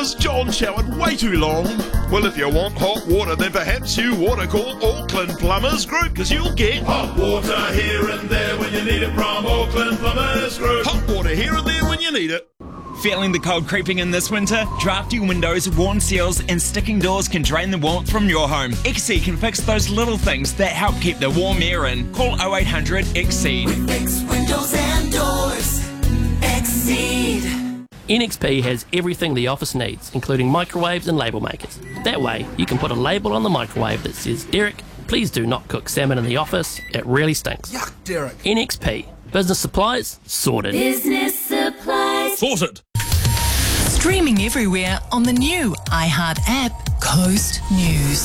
'cause John showered way too long. Well, if you want hot water, then perhaps you want to call Auckland Plumbers Group, 'cause you'll get hot water here and there when you need it from Auckland Plumbers Group. hot water here and there when you need it. Feeling the cold creeping in this winter? Drafty windows, worn seals and sticking doors can drain the warmth from your home. XC can fix those little things that help keep the warm air in. Call 0800 XC. We fix windows and doors. Exceed. NXP has everything the office needs, including microwaves and label makers. That way, you can put a label on the microwave that says, "Derek, please do not cook salmon in the office. It really stinks." Yuck, Derek. NXP. Business supplies, sorted. Business supplies. Sorted. Streaming everywhere on the new iHeart app, Coast News.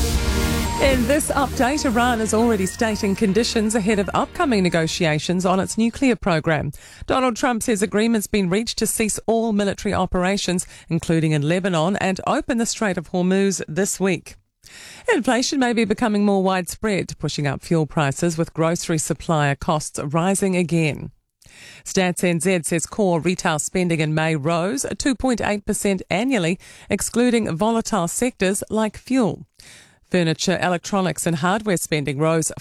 In this update, Iran is already stating conditions ahead of upcoming negotiations on its nuclear program. Donald Trump says agreement's been reached to cease all military operations, including in Lebanon, and open the Strait of Hormuz this week. Inflation may be becoming more widespread, pushing up fuel prices with grocery supplier costs rising again. Stats NZ says core retail spending in May rose 2.8% annually, excluding volatile sectors like fuel. Furniture, electronics and hardware spending rose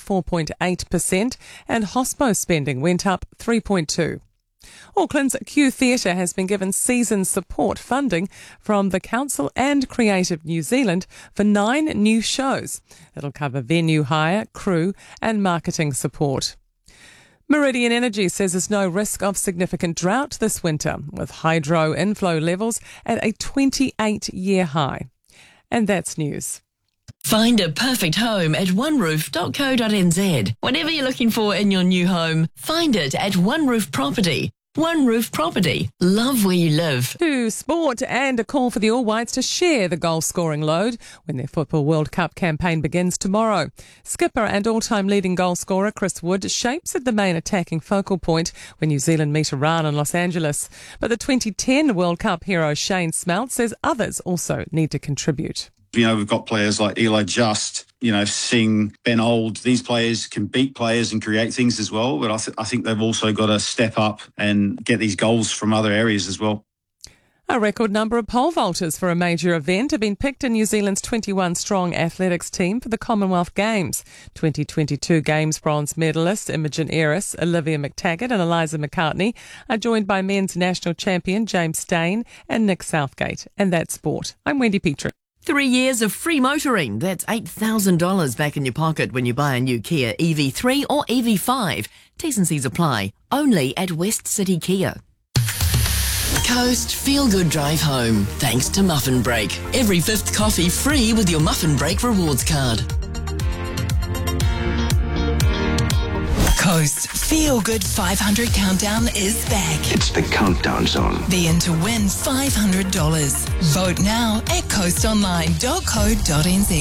4.8% and hospo spending went up 3.2%. Auckland's Q Theatre has been given season support funding from the Council and Creative New Zealand for 9 new shows. It'll cover venue hire, crew and marketing support. Meridian Energy says there's no risk of significant drought this winter, with hydro inflow levels at a 28-year high. And that's news. Find a perfect home at oneroof.co.nz. Whatever you're looking for in your new home, find it at One Roof Property. One Roof Property. Love where you live. To sport and a call for the All Whites to share the goal-scoring load when their Football World Cup campaign begins tomorrow. Skipper and all-time leading goal scorer Chris Wood shapes at the main attacking focal point when New Zealand meet Iran in Los Angeles. But the 2010 World Cup hero Shane Smelt says others also need to contribute. You know, we've got players like Eli Just, Singh, Ben Old. These players can beat players and create things as well. But I think they've also got to step up and get these goals from other areas as well. A record number of pole vaulters for a major event have been picked in New Zealand's 21-strong athletics team for the Commonwealth Games. 2022 Games bronze medalists Imogen Eris, Olivia McTaggart and Eliza McCartney are joined by men's national champion James Stain and Nick Southgate. And that's sport. I'm Wendy Petrie. 3 years of free motoring. That's $8,000 back in your pocket when you buy a new Kia EV3 or EV5. T's and C's apply. Only at West City Kia. Coast Feel Good Drive Home. Thanks to Muffin Break. Every 5th coffee free with your Muffin Break rewards card. Coast Feel Good 500 Countdown is back. It's the countdown zone. Be in to win $500. Vote now at coastonline.co.nz.